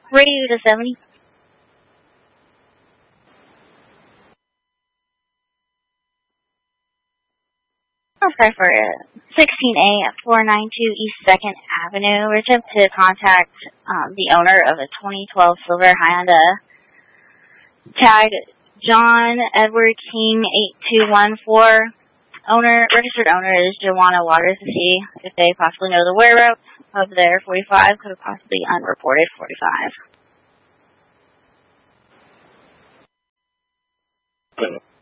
Radio to 70. Okay, for 16A at 492 East 2nd Avenue. We're attempting to contact the owner of a 2012 Silver Hyundai. Tag John Edward King 8214. Registered owner is Joanna Waters, to see if they possibly know the whereabouts of their 45, could have possibly unreported 45.